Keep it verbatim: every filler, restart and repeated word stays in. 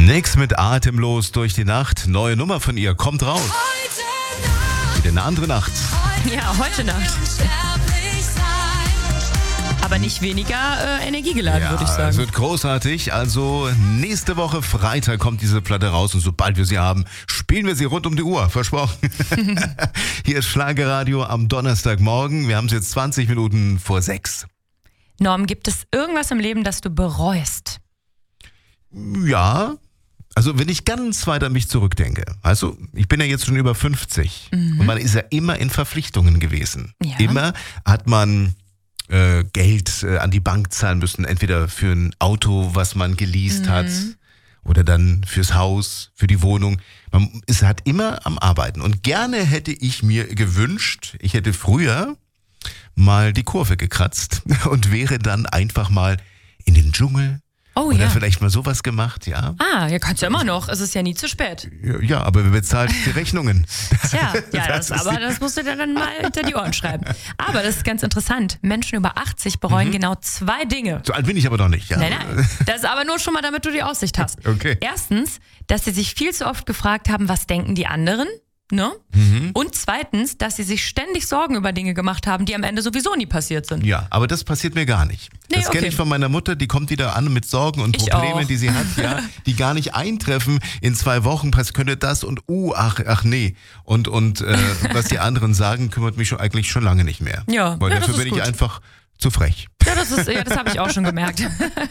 Nix mit atemlos durch die Nacht. Neue Nummer von ihr kommt raus. Wieder eine andere Nacht. Ja, heute Nacht. Aber nicht weniger äh, energiegeladen, Ja, würde ich es sagen. wird großartig. Also nächste Woche Freitag kommt diese Platte raus und sobald wir sie haben, spielen wir sie rund um die Uhr. Versprochen. Hier ist Schlagerradio am Donnerstagmorgen. Wir haben es jetzt zwanzig Minuten vor sechs. Norm, gibt es irgendwas im Leben, das du bereust? Ja, also wenn ich ganz weit an mich zurückdenke. Also ich bin ja jetzt schon über fünfzig Mhm. und man ist ja immer in Verpflichtungen gewesen. Ja. Immer hat man äh, Geld äh, an die Bank zahlen müssen, entweder für ein Auto, was man geleast Mhm. hat, oder dann fürs Haus, für die Wohnung. Man ist halt immer am Arbeiten. Und gerne hätte ich mir gewünscht, ich hätte früher mal die Kurve gekratzt und wäre dann einfach mal in den Dschungel Oh oder ja. vielleicht mal sowas gemacht, ja. Ah, ja, kannst du immer noch. Es ist ja nie zu spät. Ja, aber wer bezahlt die Rechnungen? Tja, ja, Das das, ist aber die- das musst du dir dann mal hinter die Ohren schreiben. Aber das ist ganz interessant. Menschen über achtzig bereuen genau zwei Dinge. So alt bin ich aber doch nicht, ja. Nein, nein. Das ist aber nur schon mal, damit du die Aussicht hast. Okay. Erstens, dass sie sich viel zu oft gefragt haben, was denken die anderen? Ne? Mhm. Und zweitens, dass sie sich ständig Sorgen über Dinge gemacht haben, die am Ende sowieso nie passiert sind. Ja, aber das passiert mir gar nicht. Nee, das kenne okay. ich von meiner Mutter, die kommt wieder an mit Sorgen und Ich Problemen, auch. die sie hat, ja, die gar nicht eintreffen. In zwei Wochen pass- könnte das und uh, ach, ach nee. Und, und äh, was die anderen sagen, kümmert mich schon eigentlich schon lange nicht mehr. Ja, Weil ja, dafür das ist bin ich gut. einfach zu frech. Ja, das ist, ja, das habe ich auch schon gemerkt.